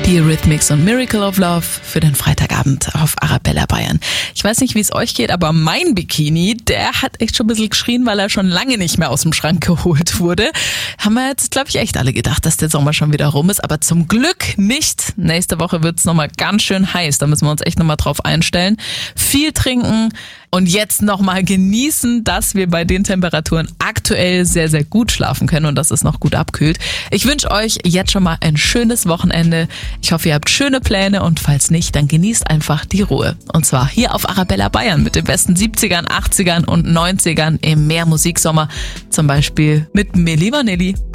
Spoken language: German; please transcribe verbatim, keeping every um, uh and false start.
Die Eurythmics und Miracle of Love für den Freitagabend auf Arabella Bayern. Ich weiß nicht, wie es euch geht, aber mein Bikini, der hat echt schon ein bisschen geschrien, weil er schon lange nicht mehr aus dem Schrank geholt wurde. Haben wir jetzt, glaube ich, echt alle gedacht, dass der Sommer schon wieder rum ist, aber zum Glück nicht. Nächste Woche wird's nochmal ganz schön heiß, da müssen wir uns echt nochmal drauf einstellen. Viel trinken und jetzt nochmal genießen, dass wir bei den Temperaturen aktuell sehr, sehr gut schlafen können und dass es noch gut abkühlt. Ich wünsche euch jetzt schon mal ein schönes Wochenende. Ich hoffe, ihr habt schöne Pläne und falls nicht, dann genießt einfach die Ruhe. Und zwar hier auf Arabella Bayern mit den besten siebzigern, achtzigern und neunzigern im Mehrmusiksommer. Zum Beispiel mit Milli Vanilli.